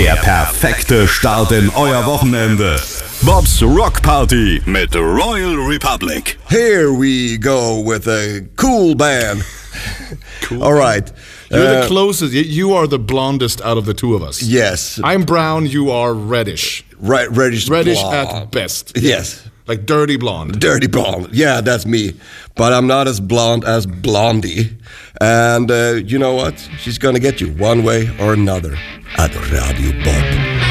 Der perfekte Start in euer Wochenende. Bob's Rock Party mit Royal Republic. Here we go with a cool band. Cool. All right. You're the closest. You are the blondest out of the two of us. Yes. I'm brown. You are reddish. Reddish blonde. At best. Yes. Like dirty blonde. Dirty blonde. Yeah, that's me. But I'm not as blonde as Blondie. And you know what? She's gonna get you one way or another at Radio Bob.